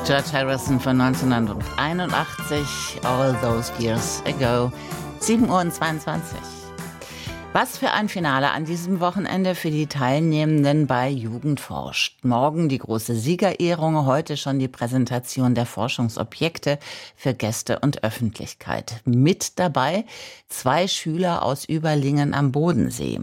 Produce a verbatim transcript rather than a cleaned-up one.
George Harrison von neunzehnhunderteinundachtzig, All Those Years Ago, sieben Uhr zweiundzwanzig. Was für ein Finale an diesem Wochenende für die Teilnehmenden bei Jugend forscht. Morgen die große Siegerehrung, heute schon die Präsentation der Forschungsobjekte für Gäste und Öffentlichkeit. Mit dabei zwei Schüler aus Überlingen am Bodensee.